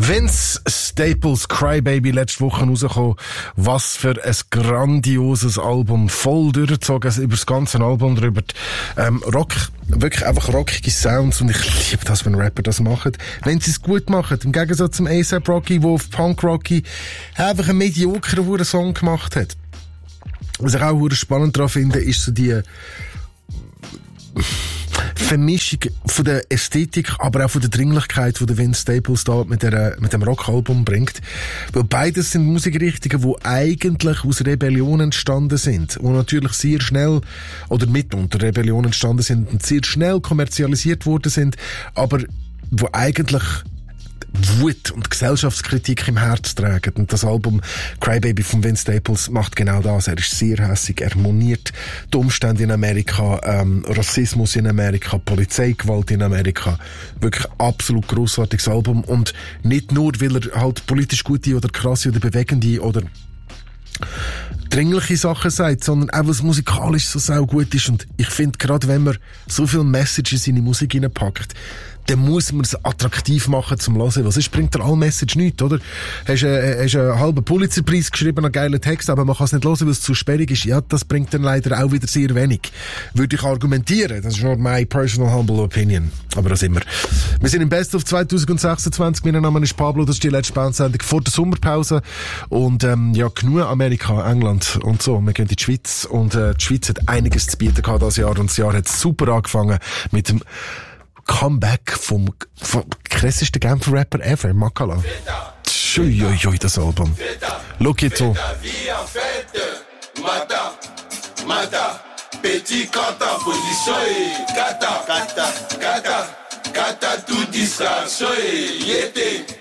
Vince Staples Crybaby letzte Woche rausgekommen. Was für ein grandioses Album. Voll durchgezogen, also über das ganze Album drüber. Rock, wirklich einfach rockige Sounds und ich liebe das, wenn Rapper das machen. Wenn sie es gut machen. Im Gegensatz zum A$AP Rocky, der auf Punk Rocky einfach einen mediokeren Song gemacht hat. Was ich auch spannend daran finde, ist so die Vermischung von der Ästhetik, aber auch von der Dringlichkeit, die der Vince Staples da mit dem Rockalbum bringt. Weil beides sind Musikrichtungen, die eigentlich aus Rebellion entstanden sind. Und natürlich sehr schnell, oder mitunter Rebellion entstanden sind und sehr schnell kommerzialisiert worden sind, aber wo eigentlich Wut und Gesellschaftskritik im Herz tragen. Und das Album Crybaby von Vince Staples macht genau das. Er ist sehr hässig, er moniert die Umstände in Amerika, Rassismus in Amerika, Polizeigewalt in Amerika. Wirklich absolut grossartiges Album. Und nicht nur, weil er halt politisch gute oder krasse oder bewegende oder dringliche Sachen sagt, sondern auch, was musikalisch so sau gut ist. Und ich finde, gerade wenn man so viel Messages in die Musik reinpackt, dann muss man es attraktiv machen zum Hören. Was ist, bringt dir alle Message nichts, oder? Hast einen halben Pulitzerpreis geschrieben, einen geilen Text, aber man kann es nicht hören, weil es zu sperrig ist. Ja, das bringt dann leider auch wieder sehr wenig. Würde ich argumentieren. Das ist nur my personal humble opinion. Aber das immer. Wir sind im Best of 2026. Mein Name ist Pablo. Das ist die letzte Bandsendung vor der Sommerpause. Und, ja, genug Amerika, England und so. Wir gehen in die Schweiz. Und, die Schweiz hat einiges zu bieten gehabt dieses Jahr. Und das Jahr hat super angefangen mit dem Comeback vom krassesten Genfer Rapper ever, Makala. Uiuiui, das Album. Schau jetzt so. Mata, petit kata, position kata, tout distraction, yete.